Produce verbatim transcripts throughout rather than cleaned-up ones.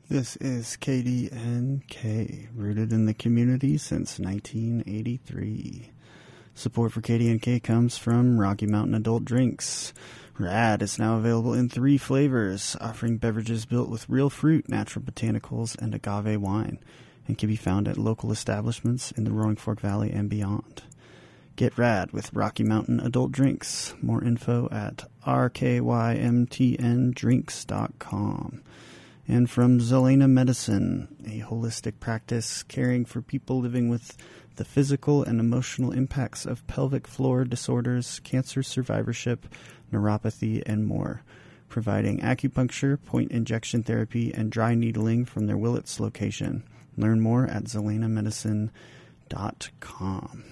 This is K D N K, rooted in the community since nineteen eighty-three. Support for K D N K comes from Rocky Mountain Adult Drinks. Rad is now available in three flavors, offering beverages built with real fruit, natural botanicals, and agave wine, and can be found at local establishments in the Roaring Fork Valley and beyond. Get rad with Rocky Mountain Adult Drinks. More info at r k y m t n drinks dot com. And from Zelena Medicine, a holistic practice caring for people living with the physical and emotional impacts of pelvic floor disorders, cancer survivorship, neuropathy, and more, providing acupuncture, point injection therapy, and dry needling from their Willits location. Learn more at zelena medicine dot com.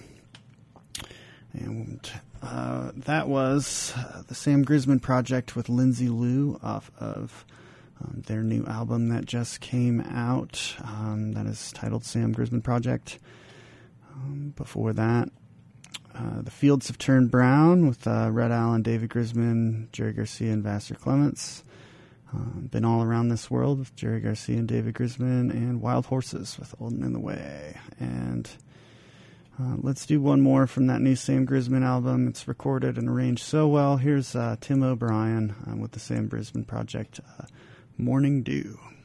And uh, that was uh, the Sam Grisman Project with Lindsay Lou off of um, their new album that just came out. Um, that is titled Sam Grisman Project. Um, before that, uh, The Fields Have Turned Brown with uh, Red Allen, David Grisman, Jerry Garcia, and Vassar Clements. Um, Been All Around This World with Jerry Garcia and David Grisman, and Wild Horses with Olden in the Way. And uh, let's do one more from that new Sam Grisman album. It's recorded and arranged so well. Here's uh, Tim O'Brien uh, with the Sam Grisman Project, uh, Morning Dew.